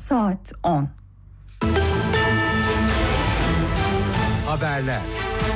saat 10. Haberler.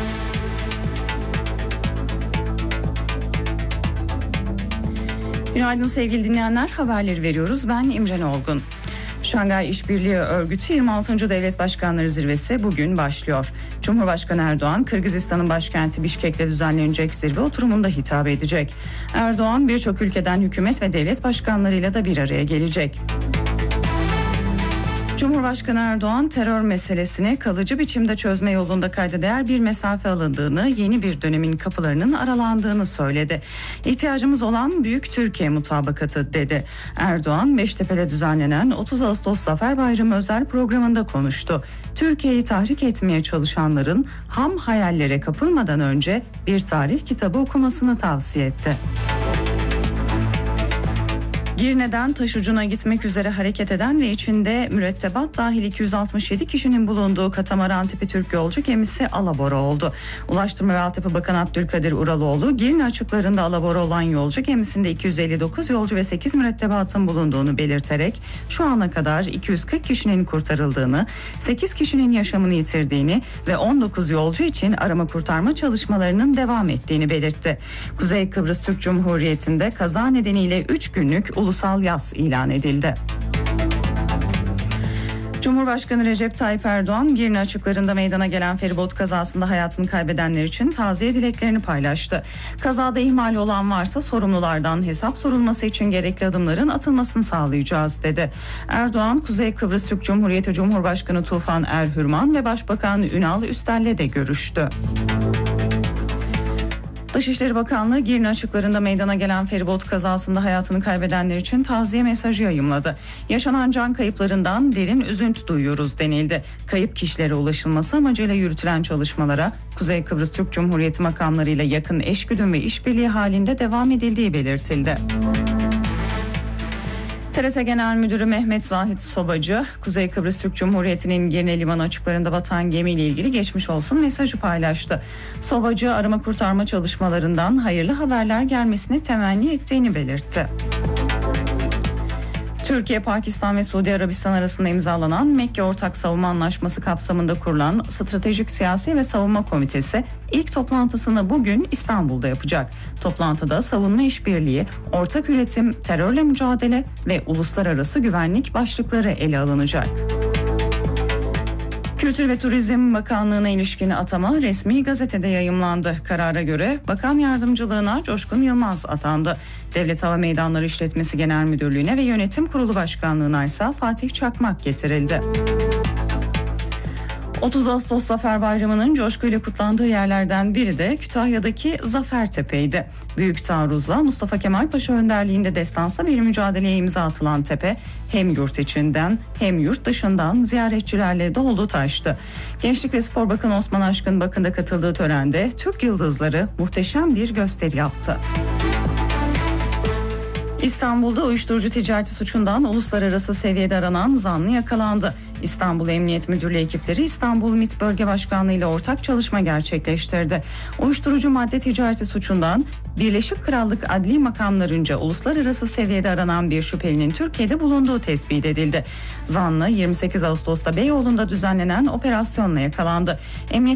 Günaydın sevgili dinleyenler, haberleri veriyoruz. Ben İmren Olgun. Şangay İşbirliği Örgütü 26. Devlet Başkanları Zirvesi bugün başlıyor. Cumhurbaşkanı Erdoğan, Kırgızistan'ın başkenti Bişkek'te düzenlenecek zirve oturumunda hitap edecek. Erdoğan birçok ülkeden hükümet ve devlet başkanlarıyla da bir araya gelecek. Cumhurbaşkanı Erdoğan terör meselesini kalıcı biçimde çözme yolunda kayda değer bir mesafe alındığını, yeni bir dönemin kapılarının aralandığını söyledi. İhtiyacımız olan büyük Türkiye mutabakatı dedi. Erdoğan, Beştepe'de düzenlenen 30 Ağustos Zafer Bayramı özel programında konuştu. Türkiye'yi tahrik etmeye çalışanların ham hayallere kapılmadan önce bir tarih kitabı okumasını tavsiye etti. Girne'den Taşucu'na gitmek üzere hareket eden ve içinde mürettebat dahil 267 kişinin bulunduğu katamaran tipi Türk yolcu gemisi alabora oldu. Ulaştırma ve Altyapı Bakanı Abdülkadir Uraloğlu, Girne açıklarında alabora olan yolcu gemisinde 259 yolcu ve 8 mürettebatın bulunduğunu belirterek şu ana kadar 240 kişinin kurtarıldığını, 8 kişinin yaşamını yitirdiğini ve 19 yolcu için arama kurtarma çalışmalarının devam ettiğini belirtti. Kuzey Kıbrıs Türk Cumhuriyeti'nde kaza nedeniyle 3 günlük ulusal yas ilan edildi. Cumhurbaşkanı Recep Tayyip Erdoğan, Girne açıklarında meydana gelen feribot kazasında hayatını kaybedenler için taziye dileklerini paylaştı. Kazada ihmali olan varsa sorumlulardan hesap sorulması için gerekli adımların atılmasını sağlayacağız dedi. Erdoğan, Kuzey Kıbrıs Türk Cumhuriyeti Cumhurbaşkanı Tufan Erhürman ve Başbakan Ünal Üstel'le de görüştü. Dışişleri Bakanlığı, Girne açıklarında meydana gelen feribot kazasında hayatını kaybedenler için taziye mesajı yayımladı. Yaşanan can kayıplarından derin üzüntü duyuyoruz denildi. Kayıp kişilere ulaşılması amacıyla yürütülen çalışmalara Kuzey Kıbrıs Türk Cumhuriyeti makamlarıyla yakın eşgüdüm ve işbirliği halinde devam edildiği belirtildi. TRT Genel Müdürü Mehmet Zahit Sobacı, Kuzey Kıbrıs Türk Cumhuriyeti'nin Girne Limanı açıklarında batan gemiyle ilgili geçmiş olsun mesajı paylaştı. Sobacı, arama kurtarma çalışmalarından hayırlı haberler gelmesini temenni ettiğini belirtti. Türkiye, Pakistan ve Suudi Arabistan arasında imzalanan Mekke Ortak Savunma Anlaşması kapsamında kurulan Stratejik Siyasi ve Savunma Komitesi ilk toplantısını bugün İstanbul'da yapacak. Toplantıda savunma işbirliği, ortak üretim, terörle mücadele ve uluslararası güvenlik başlıkları ele alınacak. Kültür ve Turizm Bakanlığı'na ilişkin atama resmi gazetede yayımlandı. Karara göre bakan yardımcılığına Coşkun Yılmaz atandı. Devlet Hava Meydanları İşletmesi Genel Müdürlüğü'ne ve Yönetim Kurulu Başkanlığı'na ise Fatih Çakmak getirildi. 30 Ağustos Zafer Bayramı'nın coşkuyla kutlandığı yerlerden biri de Kütahya'daki Zafertepe'ydi. Büyük taarruzla Mustafa Kemal Paşa önderliğinde destansı bir mücadeleye imza atılan tepe hem yurt içinden hem yurt dışından ziyaretçilerle dolu taştı. Gençlik ve Spor Bakanı Osman Aşkın Bakın'da katıldığı törende Türk yıldızları muhteşem bir gösteri yaptı. İstanbul'da uyuşturucu ticareti suçundan uluslararası seviyede aranan zanlı yakalandı. İstanbul Emniyet Müdürlüğü ekipleri İstanbul MİT Bölge Başkanlığı ile ortak çalışma gerçekleştirdi. Uyuşturucu madde ticareti suçundan Birleşik Krallık adli makamlarınca uluslararası seviyede aranan bir şüphelinin Türkiye'de bulunduğu tespit edildi. Zanlı 28 Ağustos'ta Beyoğlu'nda düzenlenen operasyonla yakalandı. Emniyet